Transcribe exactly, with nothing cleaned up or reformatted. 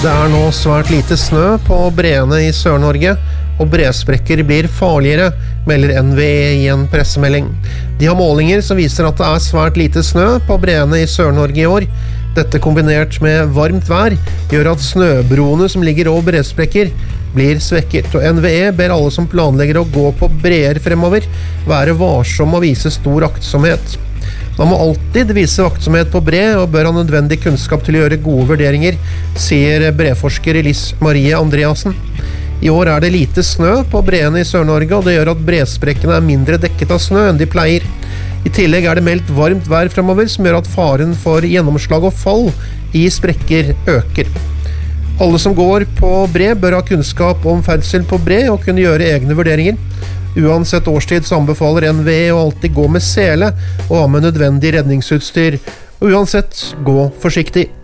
Det er nå svært lite snø på breene i Sør-Norge, og bresprekker blir farligere, melder N V E i en pressemelding. De har målinger som viser at det er svært lite snø på breene i Sør-Norge i år. Dette kombinert med varmt vær gjør at snøbroene som ligger over bresprekker blir svekket, og N V E ber alle som planlegger å gå på breer fremover være varsom og vise stor aktsomhet. Man må alltid vise aktsomhet på bre og bør ha nødvendig kunnskap til å gjøre gode vurderinger, sier breforsker Liss Marie Andreassen. I år er det lite snø på breene i Sør-Norge, og det gjør at bresprekkene er mindre dekket av snø enn de pleier. I tillegg er det meldt varmt vær fremover, som gjør at faren for gjennomslag og fall i sprekker øker. Alle som går på bre bør ha kunnskap om ferdsel på bre og kunne gjøre egne vurderinger. Uansett årstid så anbefaler N V E å alltid gå med sele og ha med nødvendig redningsutstyr, og uansett gå forsiktig.